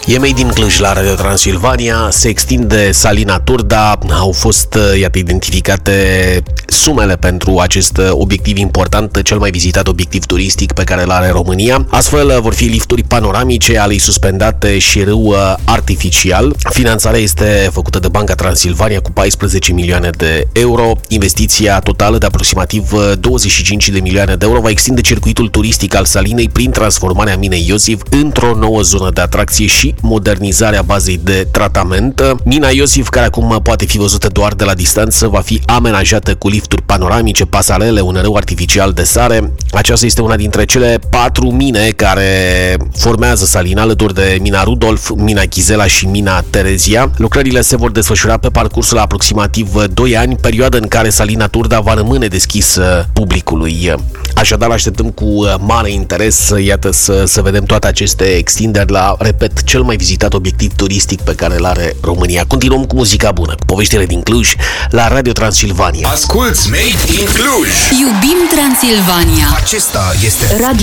E Made in Cluj la Radio Transilvania, se extinde Salina Turda, au fost, iată, identificate sumele pentru acest obiectiv important, cel mai vizitat obiectiv turistic pe care îl are România. Astfel vor fi lifturi panoramice, alei suspendate și râu artificial. Finanțarea este făcută de Banca Transilvania cu 14 milioane de euro. Investiția totală de aproximativ 25 de milioane de euro va extinde circuitul turistic al Salinei prin transformarea minei Iosif într-o nouă zonă de atracție și modernizarea bazei de tratament. Mina Iosif, care acum poate fi văzută doar de la distanță, va fi amenajată cu lifturi panoramice, pasarele, un râu artificial de sare. Aceasta este una dintre cele 4 mine care formează Salina, alături de mina Rudolf, mina Chizela și mina Terezia. Lucrările se vor desfășura pe parcursul aproximativ 2 ani, perioadă în care Salina Turda va rămâne deschisă publicului. Așadar, așteptăm cu mare interes, iată, să vedem toate aceste extinderi la, repet, cel mai vizitat obiectiv turistic pe care îl are România. Continuăm cu muzica bună, cu poveștile din Cluj, la Radio Transilvania. Asculți Made in Cluj! Iubim Transilvania! Acesta este Radio